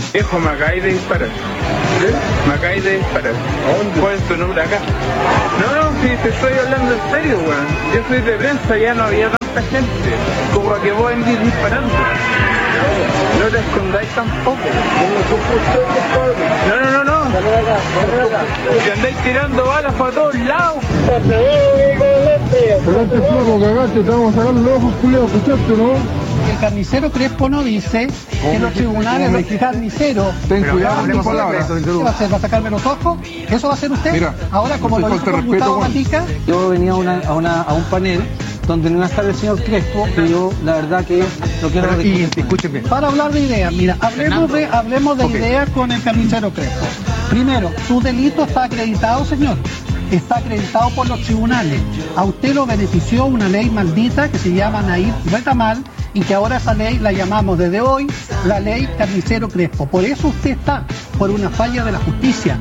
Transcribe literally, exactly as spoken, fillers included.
Viejo, me acabáis de disparar. Me acabáis de disparar. ¿Cuál es tu nombre acá? No, no, si te estoy hablando en serio, weón. Yo soy de prensa, ya no había tanta gente como a que vos andes disparando. No te escondáis tampoco. No, no, no, no. Que andáis tirando balas para todos lados. Cagaste flaco, cagaste, te vamos a sacar los ojos culiados, ¿escuchaste, no? El carnicero Crespo no dice que los tribunales, los carniceros... Ten cuidado con tus palabras. ¿Qué va a hacer? ¿Va a sacarme los ojos? ¿Eso va a hacer usted? Mira, ahora, como lo dijo con Gustavo Gatica... Yo venía a, una, a, una, a un panel donde no iba a estar el señor Crespo, y yo la verdad que lo quiero Pero, y, escúcheme. Para hablar de ideas, mira, hablemos de, hablemos de okay. ideas con el carnicero Crespo. Primero, su delito está acreditado, señor. Está acreditado por los tribunales. A usted lo benefició una ley maldita que se llama Nair Retamal y que ahora esa ley la llamamos desde hoy la ley Carnicero Crespo. Por eso usted está, por una falla de la justicia.